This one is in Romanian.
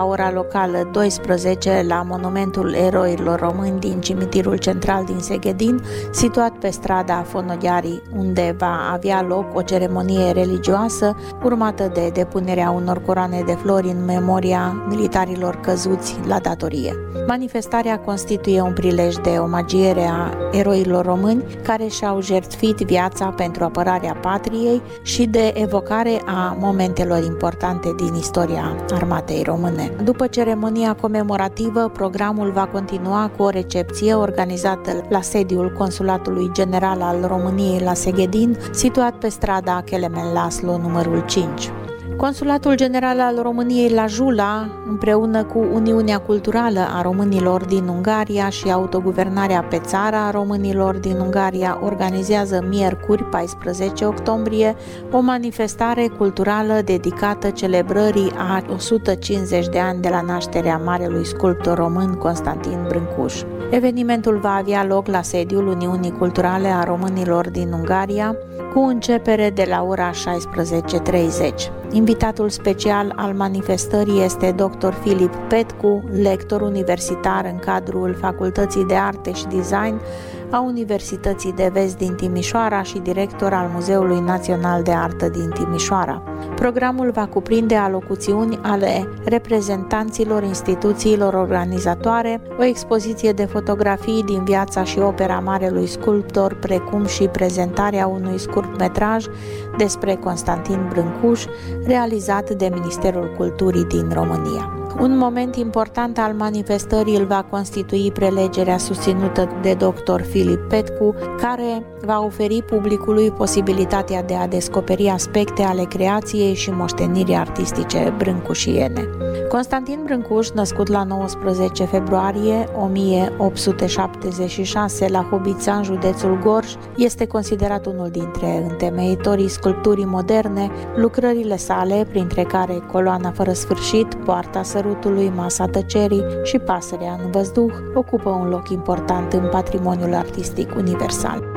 la ora locală 12 la monumentul eroilor români din cimitirul central din Seghedin, situat pe strada Fonoghiarii, unde va avea loc o ceremonie religioasă urmată de depunerea unor coroane de flori în memoria militarilor căzuți la datorie. Manifestarea constituie un prilej de omagiere a eroilor români care și-au jertfit viața pentru apărarea patriei și de evocare a momentelor importante din istoria armatei române. După ceremonia comemorativă, programul va continua cu o recepție organizată la sediul Consulatului General al României la Seghedin, situat pe strada Kelemen Laslo numărul 5. Consulatul General al României la Jula, împreună cu Uniunea Culturală a Românilor din Ungaria și Autoguvernarea pe țară a Românilor din Ungaria, organizează miercuri, 14 octombrie, o manifestare culturală dedicată celebrării a 150 de ani de la nașterea marelui sculptor român Constantin Brâncuș. Evenimentul va avea loc la sediul Uniunii Culturale a Românilor din Ungaria, cu începere de la ora 16:30. Invitatul special al manifestării este dr. Filip Petcu, lector universitar în cadrul Facultății de Arte și Design a Universității de Vest din Timișoara și director al Muzeului Național de Artă din Timișoara. Programul va cuprinde alocuțiuni ale reprezentanților instituțiilor organizatoare, o expoziție de fotografii din viața și opera marelui sculptor, precum și prezentarea unui scurtmetraj despre Constantin Brâncuș, realizat de Ministerul Culturii din România. Un moment important al manifestării îl va constitui prelegerea susținută de dr. Filip Petcu, care va oferi publicului posibilitatea de a descoperi aspecte ale creației și moștenirii artistice brâncușiene. Constantin Brâncuș, născut la 19 februarie 1876 la Hobița, județul Gorj, este considerat unul dintre întemeitorii sculpturii moderne. Lucrările sale, printre care Coloana fără sfârșit, Poarta sărutului, Masa tăcerii și Pasărea în văzduh, ocupă un loc important în patrimoniul artistic universal.